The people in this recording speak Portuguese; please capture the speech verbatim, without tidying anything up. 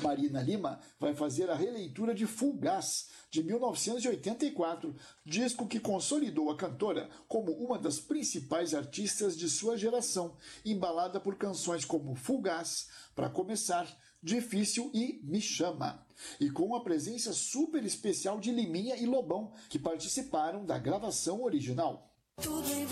Marina Lima vai fazer a releitura de Fugaz, de mil novecentos e oitenta e quatro, disco que consolidou a cantora como uma das principais artistas de sua geração, embalada por canções como Fugaz, Pra Começar, Difícil e Me Chama. E com a presença super especial de Liminha e Lobão, que participaram da gravação original.